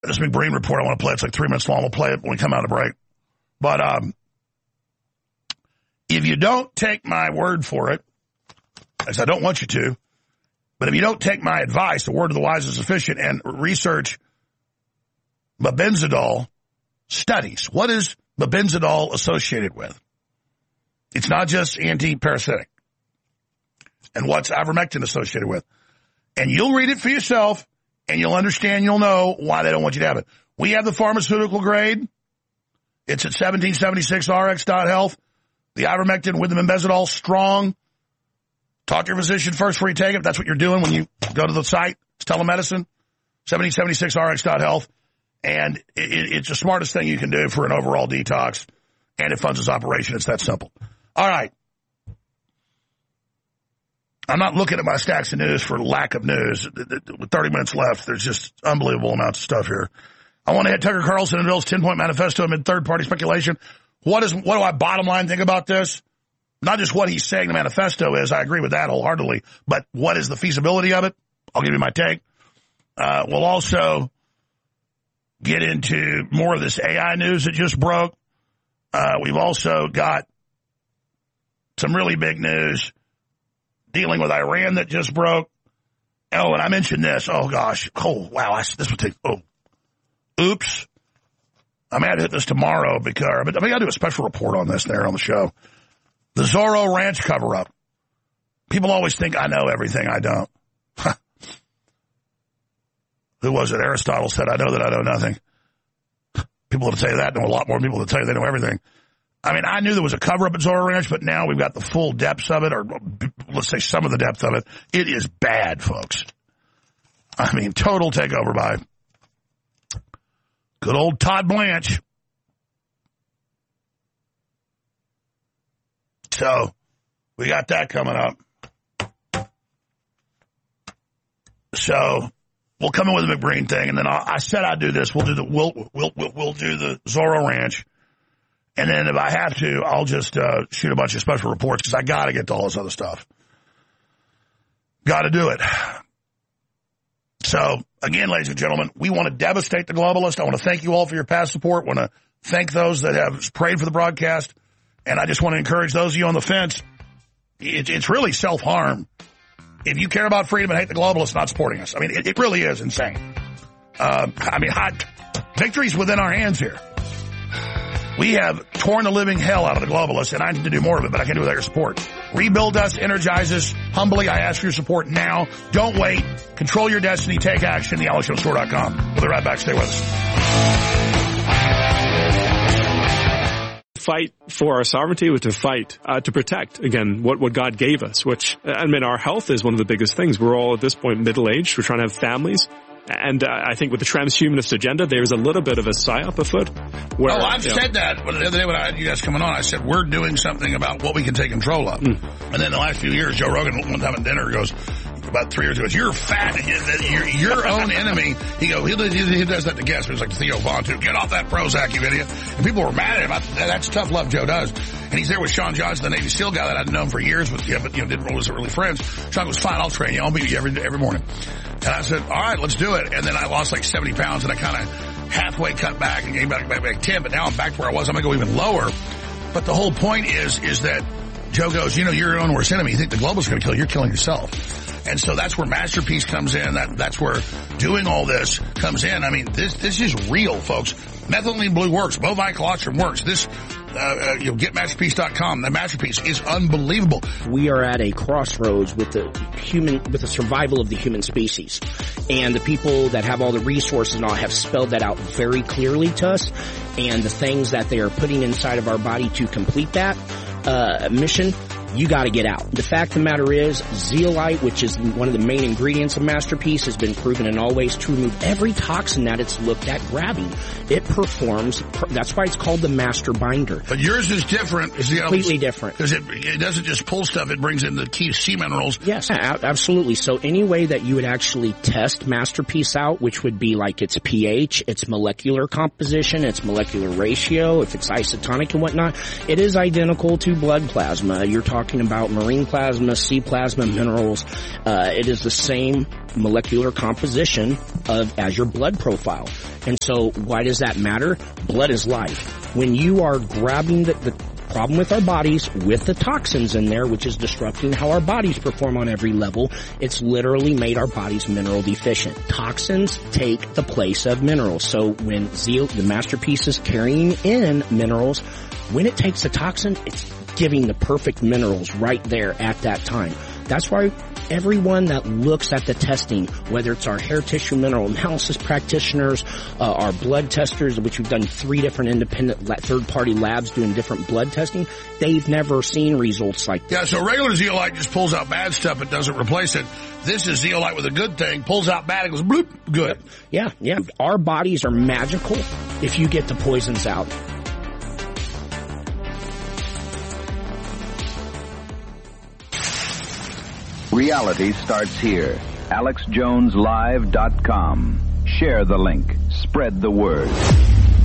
this big brain report I want to play. It's like 3 minutes long. We'll play it when we come out of break. But if you don't take my word for it, as I don't want you to, but if you don't take my advice, the word of the wise is sufficient, and research mebendazole studies. What is mebendazole associated with? It's not just anti-parasitic. And what's ivermectin associated with? And you'll read it for yourself, and you'll understand, you'll know why they don't want you to have it. We have the pharmaceutical grade. It's at 1776rx.health. The ivermectin with the mebendazole, strong. Talk to your physician first before you take it. That's what you're doing when you go to the site. It's telemedicine, 1776rx.health. And it's the smartest thing you can do for an overall detox, and it funds its operation. It's that simple. All right. I'm not looking at my stacks of news for lack of news. With 30 minutes left, there's just unbelievable amounts of stuff here. I want to hit Tucker Carlson and Bill's 10-point manifesto amid third-party speculation. What do I bottom line think about this? Not just what he's saying the manifesto is. I agree with that wholeheartedly. But what is the feasibility of it? I'll give you my take. We'll also get into more of this AI news that just broke. We've also got some really big news dealing with Iran that just broke. Oh, and I mentioned this. Oh, gosh. Oh, wow. This would take... Oh. Oops. I may have to hit this tomorrow because... But I got to do a special report on this there on the show. The Zorro Ranch cover-up. People always think I know everything. I don't. Who was it? Aristotle said, I know that I know nothing. People will tell you that know a lot more people will tell you they know everything. I mean, I knew there was a cover-up at Zorro Ranch, but now we've got the full depths of it, or let's say some of the depth of it. It is bad, folks. I mean, total takeover by good old Todd Blanche. So we got that coming up. So we'll come in with the McBreen thing, and then I said I'd do this. We'll do the Zorro Ranch. And then if I have to, I'll just shoot a bunch of special reports because I got to get to all this other stuff. Got to do it. So, again, ladies and gentlemen, we want to devastate the globalist. I want to thank you all for your past support. I want to thank those that have prayed for the broadcast. And I just want to encourage those of you on the fence. It's really self-harm. If you care about freedom and hate the globalists, not supporting us. I mean, it really is insane. Victory's within our hands here. We have torn the living hell out of the globalists, and I need to do more of it, but I can't do it without your support. Rebuild us, energize us. Humbly, I ask for your support now. Don't wait. Control your destiny. Take action. TheAlexJonesStore.com. We'll be right back. Stay with us. Fight for our sovereignty was to fight, to protect, again, what God gave us, which, I mean, our health is one of the biggest things. We're all at this point middle-aged. We're trying to have families. And I think with the transhumanist agenda, there's a little bit of a psyop afoot. Where, I've said that. The other day when I had you guys coming on, I said, we're doing something about what we can take control of. And then the last few years, Joe Rogan, one time at dinner, goes, about 3 years ago, you're fat, you're your own enemy. He does that to guests. It was like Theo Vaughn, too. Get off that Prozac, you idiot. And people were mad at him. That's tough love Joe does. And he's there with Sean Johnson, the Navy SEAL guy that I'd known for years, but wasn't really friends. Sean goes, fine, I'll train you. I'll beat you every morning. And I said, all right, let's do it. And then I lost like 70 pounds, and I kind of halfway cut back and gained back 10, but now I'm back to where I was. I'm going to go even lower. But the whole point is that Joe goes, you're your own worst enemy. You think the globalist is going to kill you. You're killing yourself. And so that's where Masterpiece comes in. That's where doing all this comes in. I mean, this is real, folks. Methylene blue works. Bovine colostrum works. This, get Masterpiece.com. The Masterpiece is unbelievable. We are at a crossroads with the survival of the human species. And the people that have all the resources and all have spelled that out very clearly to us. And the things that they are putting inside of our body to complete that mission, you got to get out. The fact of the matter is, zeolite, which is one of the main ingredients of Masterpiece, has been proven in all ways to remove every toxin that it's looked at grabbing. It performs, that's why it's called the master binder. But yours is different. It's completely different. Because it doesn't just pull stuff, it brings in the key sea minerals. Yes, absolutely. So any way that you would actually test Masterpiece out, which would be like its pH, its molecular composition, its molecular ratio, if it's isotonic and whatnot, it is identical to blood plasma. You're talking talking about marine plasma, sea plasma, minerals. It is the same molecular composition as your blood profile. And so why does that matter? Blood is life. When you are grabbing the problem with our bodies with the toxins in there, which is disrupting how our bodies perform on every level, it's literally made our bodies mineral deficient. Toxins take the place of minerals. So when the masterpiece is carrying in minerals, when it takes a toxin, it's giving the perfect minerals right there at that time. That's why everyone that looks at the testing, whether it's our hair tissue mineral analysis practitioners, our blood testers, which we've done 3 different independent third-party labs doing different blood testing, they've never seen results like that. Yeah, so regular zeolite just pulls out bad stuff. It doesn't replace it. This is zeolite with a good thing, pulls out bad, it goes bloop, good. Yeah. Our bodies are magical if you get the poisons out. Reality starts here. AlexJonesLive.com. Share the link. Spread the word.